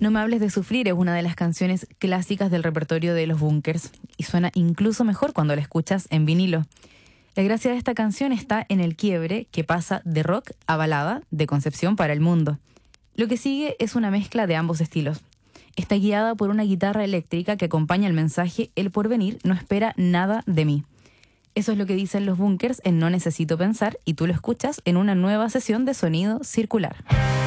No me hables de sufrir es una de las canciones clásicas del repertorio de Los Bunkers y suena incluso mejor cuando la escuchas en vinilo. La gracia de esta canción está en el quiebre que pasa de rock a balada de Concepción para el mundo. Lo que sigue es una mezcla de ambos estilos. Está guiada por una guitarra eléctrica que acompaña el mensaje "El porvenir no espera nada de mí". Eso es lo que dicen Los Bunkers en No Necesito Pensar y tú lo escuchas en una nueva sesión de Sonido Circular.